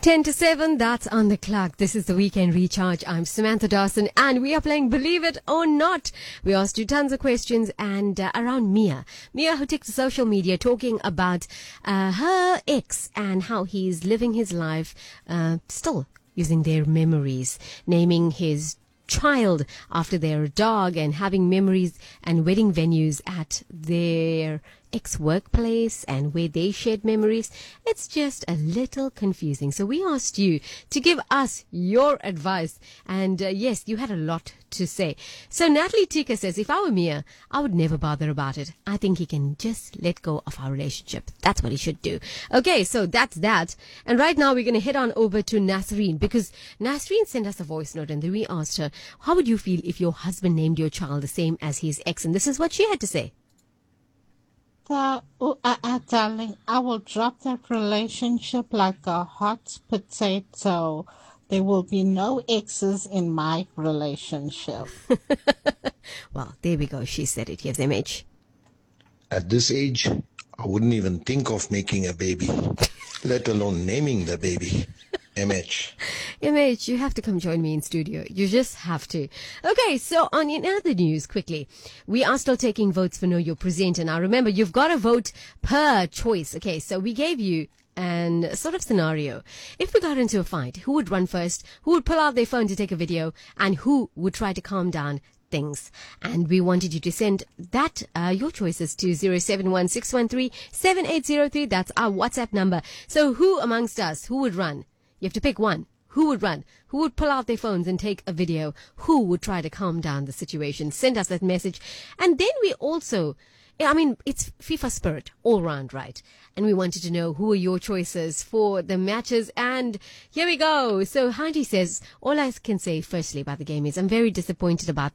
10 to 7, that's on the clock. This is the Weekend Recharge. I'm Samantha Dawson and we are playing Believe It or Not. We asked you tons of questions and around Mia. Mia, who takes to social media talking about her ex and how he's living his life still using their memories, naming his child after their dog and having memories and wedding venues at their ex-workplace and where they shared memories. It's just a little confusing. So we asked you to give us your advice. And yes, you had a lot to say. So Natalie Tika says, if I were Mia, I would never bother about it. I think he can just let go of our relationship. That's what he should do. Okay, so that's that. And right now we're going to head on over to Nasreen, because Nasreen sent us a voice note and then we asked her, how would you feel if your husband named your child the same as his ex? And this is what she had to say. Darling, I will drop that relationship like a hot potato. There will be no exes in my relationship. Well, there we go. She said it. Here's MH. At this age, I wouldn't even think of making a baby, let alone naming the baby. MH. MH, you have to come join me in studio. You just have to. Okay, so on in other news, quickly, we are still taking votes for Know Your Presenter. Now, remember, you've got to vote per choice. Okay, so we gave you an sort of scenario. If we got into a fight, who would run first? Who would pull out their phone to take a video? And who would try to calm down things? And we wanted you to send that, your choices to 071-613-7803. That's our WhatsApp number. So who amongst us, who would run? You have to pick one. Who would run? Who would pull out their phones and take a video? Who would try to calm down the situation? Send us that message. And then we also, it's FIFA spirit all round, right? And we wanted to know who are your choices for the matches. And here we go. So Heidi says, all I can say firstly about the game is I'm very disappointed about